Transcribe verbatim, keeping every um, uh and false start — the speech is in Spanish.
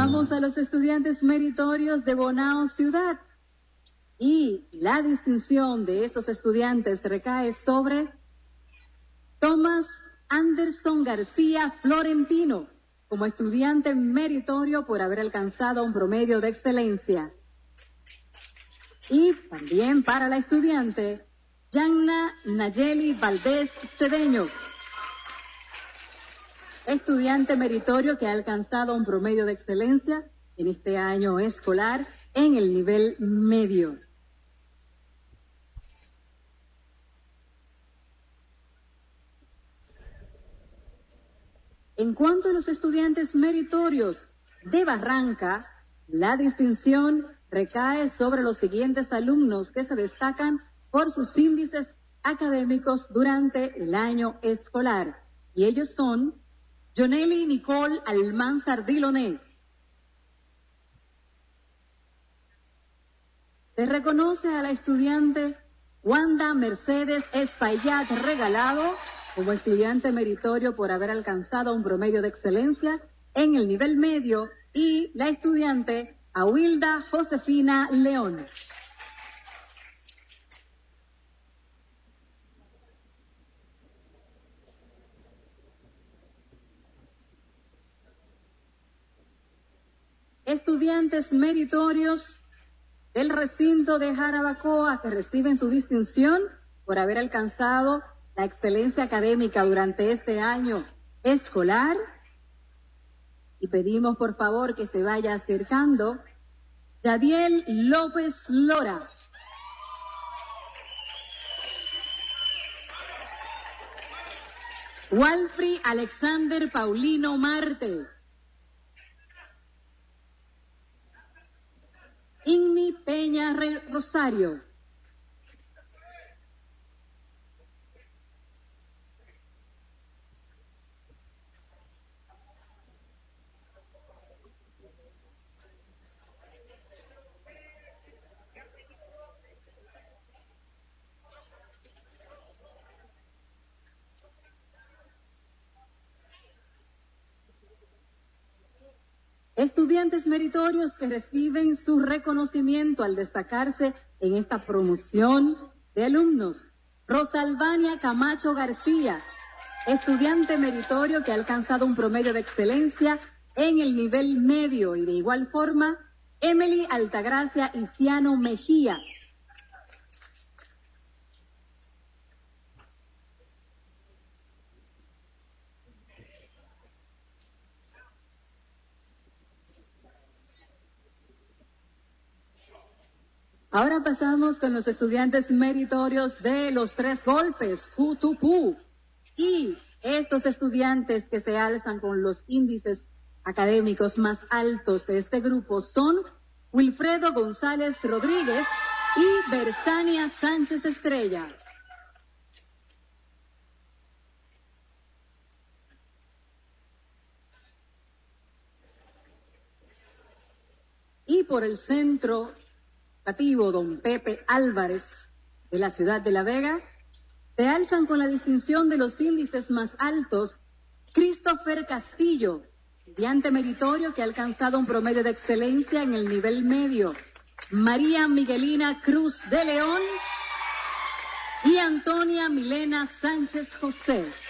Vamos a los estudiantes meritorios de Bonao Ciudad. Y la distinción de estos estudiantes recae sobre Tomás Anderson García Florentino, como estudiante meritorio por haber alcanzado un promedio de excelencia. Y también para la estudiante Yanna Nayeli Valdés Cedeño, estudiante meritorio que ha alcanzado un promedio de excelencia en este año escolar en el nivel medio. En cuanto a los estudiantes meritorios de Barranca, la distinción recae sobre los siguientes alumnos que se destacan por sus índices académicos durante el año escolar. Y ellos son Jonely Nicole Almanzar Diloné. Se reconoce a la estudiante Wanda Mercedes Espaillat Regalado como estudiante meritorio por haber alcanzado un promedio de excelencia en el nivel medio, y la estudiante Awilda Josefina León. Estudiantes meritorios del recinto de Jarabacoa que reciben su distinción por haber alcanzado la excelencia académica durante este año escolar. Y pedimos por favor que se vaya acercando Yadiel López Lora. Walfrey Alexander Paulino Marte. Inmi Peña Rosario. Estudiantes meritorios que reciben su reconocimiento al destacarse en esta promoción de alumnos. Rosalvania Camacho García, estudiante meritorio que ha alcanzado un promedio de excelencia en el nivel medio. Y de igual forma, Emily Altagracia Isiano Mejía. Ahora pasamos con los estudiantes meritorios de los tres golpes, Jutupú. Y estos estudiantes que se alzan con los índices académicos más altos de este grupo son Wilfredo González Rodríguez y Bersania Sánchez Estrella. Y por el centro educativo Don Pepe Álvarez de la ciudad de La Vega, se alzan con la distinción de los índices más altos Christopher Castillo, estudiante meritorio que ha alcanzado un promedio de excelencia en el nivel medio, María Miguelina Cruz de León y Antonia Milena Sánchez José.